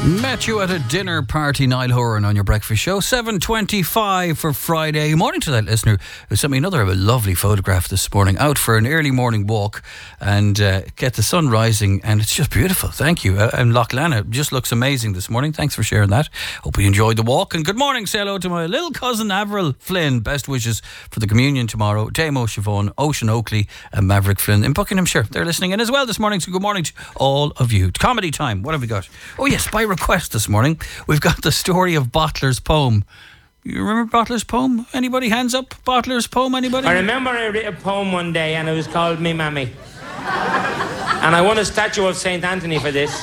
Met you at a dinner party, Niall Horan, on your breakfast show. 7:25 for Friday. Morning to that listener who sent me another lovely photograph this morning. Out for an early morning walk and get the sun rising, and it's just beautiful. Thank you. And Loch Lana just looks amazing this morning. Thanks for sharing that. Hope you enjoyed the walk. And good morning. Say hello to my little cousin Avril Flynn. Best wishes for the communion tomorrow. Damo Siobhan, Ocean Oakley, and Maverick Flynn in Buckinghamshire. They're listening in as well this morning. So good morning to all of you. Comedy time. What have we got? Oh yes, by request this morning, we've got the story of Bottler's poem. You remember Bottler's poem? Anybody? Hands up. Bottler's poem, anybody? I remember I wrote a poem one day and it was called Me Mammy. And I won a statue of St. Anthony for this.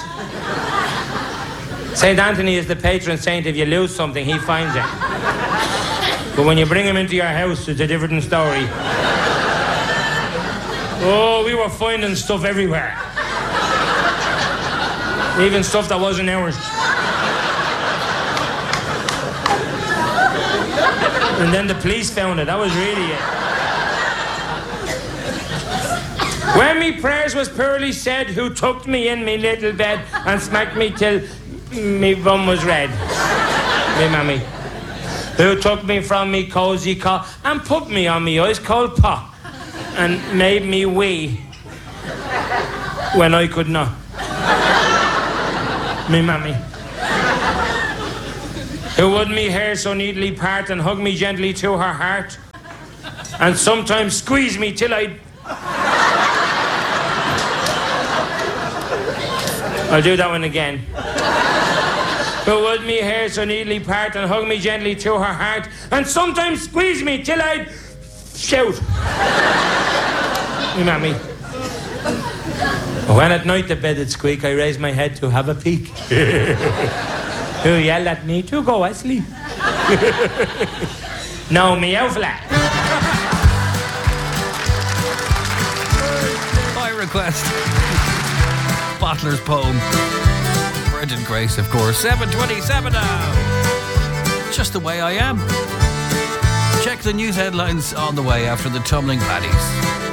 St. Anthony is the patron saint. If you lose something, he finds it. But when you bring him into your house, it's a different story. Oh, we were finding stuff everywhere. Even stuff that wasn't ours. And then the police found it. That was really it. When me prayers was poorly said, who tucked me in me little bed and smacked me till me bum was red. Me mammy. Who took me from me cosy cot and put me on me ice cold pot and made me wee when I could not. Me mammy. Who would me hair so neatly part and hug me gently to her heart and sometimes squeeze me till I'd... I'll do that one again. Who would me hair so neatly part and hug me gently to her heart and sometimes squeeze me till I'd shout. Me mammy. When at night the bed would squeak, I raised my head to have a peek. Who yelled at me to go asleep. No, meow flat. By request, Bottler's poem. Brendan Grace, of course. 7:27 now. Just the way I am. Check the news headlines on the way after the Tumbling Paddies.